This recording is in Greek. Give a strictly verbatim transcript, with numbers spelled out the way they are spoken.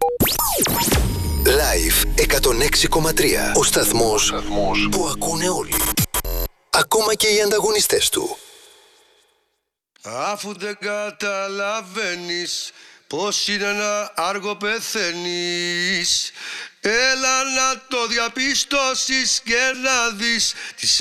Live εκατόν έξι κόμμα τρία. Ο σταθμός που ακούνε όλοι. Ακόμα και οι ανταγωνιστές του. Αφού δεν καταλαβαίνεις πως είναι ένα άργο πεθαίνεις, έλα να το διαπιστώσεις και να δεις τις